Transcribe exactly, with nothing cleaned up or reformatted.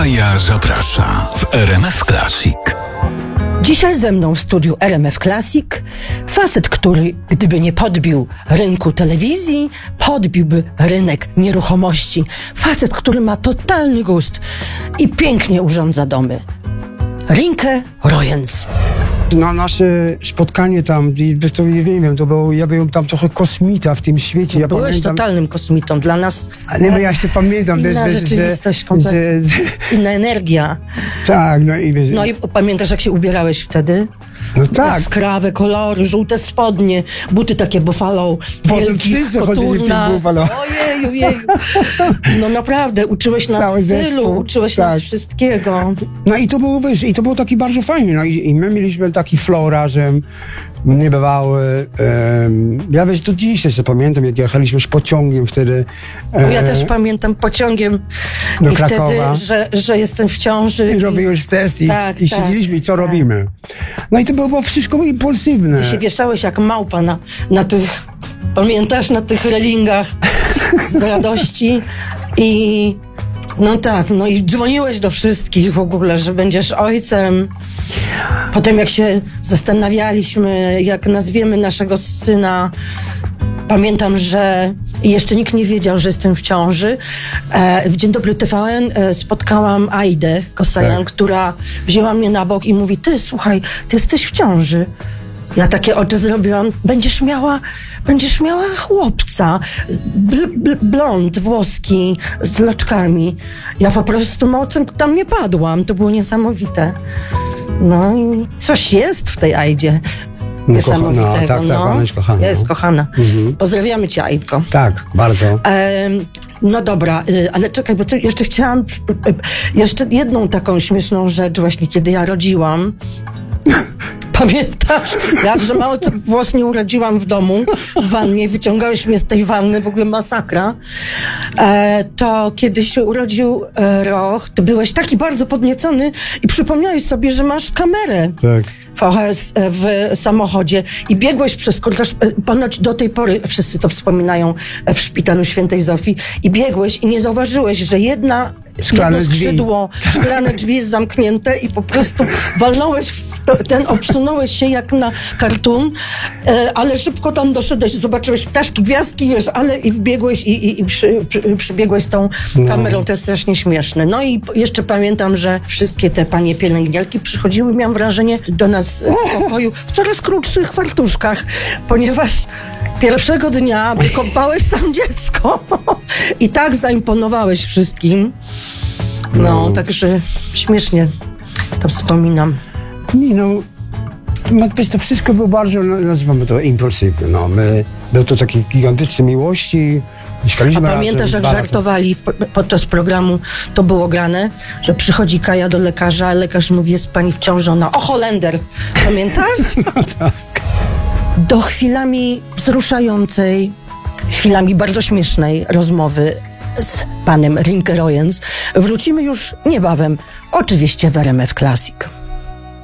Kaja zaprasza w R M F Classic. Dzisiaj ze mną w studiu R M F Classic facet, który gdyby nie podbił rynku telewizji, podbiłby rynek nieruchomości. Facet, który ma totalny gust i pięknie urządza domy. Rinke Royens. Na nasze spotkanie tam, to nie wiem, to było, ja byłem tam trochę kosmita w tym świecie. Ja Byłeś pamiętam, totalnym kosmitą. Dla nas ale no ja się pamiętam też, inna że, rzeczywistość, że, że, że inna energia. tak, no i wiesz, No i pamiętasz, jak się ubierałeś wtedy? no tak. Jaskrawe kolory, żółte spodnie, buty takie buffalo, Potem wielki, wszyscy chodzili w tym koturna. buffalo. Ojeju, ojeju. No naprawdę, uczyłeś nas Cały stylu, zespół, uczyłeś tak. nas wszystkiego. No i to było, wiesz, i to było taki bardzo fajnie, no i, i my mieliśmy taki flow razem, niebywały. Um, ja wiesz, to dziś jeszcze pamiętam, jak jechaliśmy z pociągiem wtedy. No ja e, też pamiętam pociągiem do i Krakowa. wtedy, że, że jestem w ciąży. I robiłeś test i, Tak, i tak, siedzieliśmy i co tak. robimy. No i to było wszystko impulsywne. Ty się wieszałeś jak małpa na, na tych, pamiętasz, na tych relingach z radości i no tak, no i dzwoniłeś do wszystkich w ogóle, że będziesz ojcem. Potem jak się zastanawialiśmy, jak nazwiemy naszego syna, pamiętam, że jeszcze nikt nie wiedział, że jestem w ciąży. E, w Dzień Dobry T V N e, spotkałam Aidę Kosajan, Tak. która wzięła mnie na bok i mówi: ty, słuchaj, ty jesteś w ciąży. Ja takie oczy zrobiłam. Będziesz miała, będziesz miała chłopca. Bl, bl, blond, włoski, z loczkami. Ja po prostu mocno tam nie padłam. To było niesamowite. No i coś jest w tej Aidzie. No, Niesamowitego. kocha- no, tak, tak, ona jest kochana, Jest no. kochana. Mhm. Pozdrawiamy cię, Aidko. Tak, bardzo. Em, no dobra, y, ale czekaj, bo tu jeszcze chciałam y, y, jeszcze jedną taką śmieszną rzecz właśnie, kiedy ja rodziłam. Pamiętasz? Ja, że mało co włos nie urodziłam w domu, w wannie, wyciągałeś mnie z tej wanny, w ogóle masakra. E, to kiedy się urodził e, Roch, ty byłeś taki bardzo podniecony i przypomniałeś sobie, że masz kamerę. Tak. V H S w samochodzie i biegłeś przez korytarz, ponoć do tej pory wszyscy to wspominają w szpitalu Świętej Zofii, i biegłeś i nie zauważyłeś, że jedna Szklane jedno drzwi. skrzydło, szklane drzwi jest zamknięte i po prostu walnąłeś w to, ten, obsunąłeś się jak na kartun, e, ale szybko tam doszedłeś, zobaczyłeś ptaszki, gwiazdki, wiesz, ale i wbiegłeś i, i, i przy, przy, przybiegłeś z tą No. kamerą, to jest strasznie śmieszne. No i jeszcze pamiętam, że wszystkie te panie pielęgniarki przychodziły, miałam wrażenie, do nas w pokoju w coraz krótszych fartuszkach, ponieważ pierwszego dnia wykąpałeś sam dziecko i tak zaimponowałeś wszystkim. No, No. także śmiesznie to wspominam. Nie, no, no, wiesz, to wszystko było bardzo, no, nazywamy to impulsywne. No. My, był to taki gigantyczny miłości. A Mieszkaliśmy pamiętasz, razem jak dwa lata. żartowali w, podczas programu, to było grane, że przychodzi Kaja do lekarza, a lekarz mówi: jest pani w ciąży, ona: o Holender. Pamiętasz? No, tak. Do chwilami wzruszającej, chwilami bardzo śmiesznej rozmowy z panem Rinke Royens wrócimy już niebawem, oczywiście w R M F Classic.